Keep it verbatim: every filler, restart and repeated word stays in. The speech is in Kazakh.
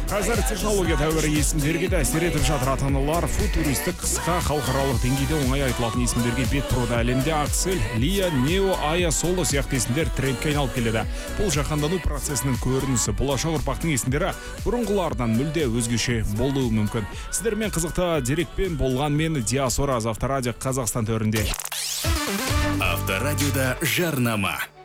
Қазір технология дәуірі есімдерге де әсер етіп жатыр. Ата-аналар футуристік, қысқа, халықаралық деңгейде оңай айтылатын есімдерге бет бұруда. Әлемде Аксель, Лия, Нео, Ая, Соло сияқты есімдер трендке айналып келеді. Бұл жаһандану процесінің көрінісі. Болашақ ұрпақтың есімдері бұрынғылардан мүлде өзгеше болуы мүмкін. Сіздермен қызықты дерекпен болған мен Диас Ораз. Авторадио Қазақстан төрінде. Авторадиода жарнама.